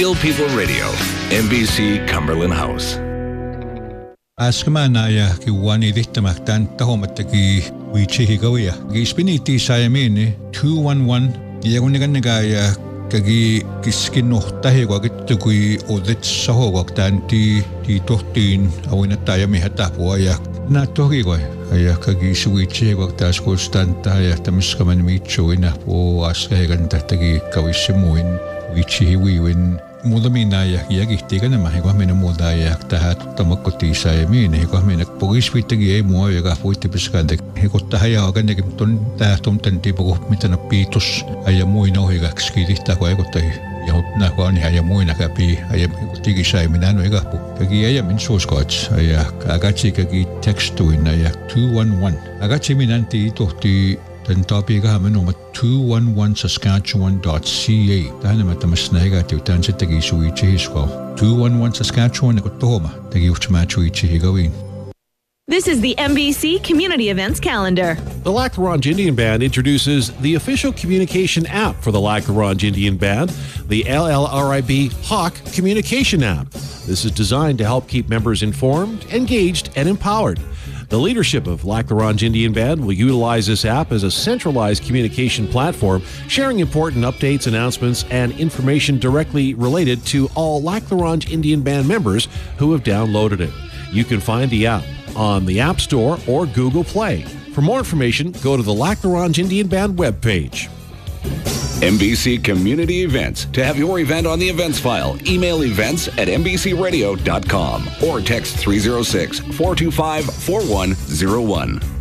Real People Radio, NBC Cumberland House. Askamana kiwani dihtamaktan tahomataki wichihigawia. Gispiniti sayamini 211 yagunigannagaya kagi kiskinohtahi wagittukui oditsaho wagtanti tohtiin awinatayami hatapuayak na tohigoi aya kagi suwichi wagtas konstanta aya tamiskaman michuina po askahiganta tagi kawisimuin wichihiwiwin mudaminaya yagihtiga na mahigwamina mudaya tahat tamakkotisayami higwamina pogiswitagi ay mo yaga puitipiskande hikottahaya ganegimton tahtum tantipo mitana pitos ayamuina higakskidihta ko aykotai yahutna ko ani ayamuina kapi ayam hikotigisayami nano igapu kagi ayamin source aya agachi kagi textuin aya 211 agachi minanti tohti den topiga menoma 211saskatchewan.ca tanama tamasnahiga tiutan sitagi suichihisko 211 Saskatchewan kotohoma tagi uchmachuichihigawin. This is the NBC Community Events Calendar. The Lac La Ronge Indian Band introduces the official communication app for the Lac La Ronge Indian Band, the LLRIB Hawk Communication App. This is designed to help keep members informed, engaged, and empowered. The leadership of Lac La Ronge Indian Band will utilize this app as a centralized communication platform, sharing important updates, announcements, and information directly related to all Lac La Ronge Indian Band members who have downloaded it. You can find the app on the App Store or Google Play. For more information, go to the Lac La Ronge Indian Band webpage. NBC Community Events. To have your event on the events file, email events@nbcradio.com or text 306-425-4101.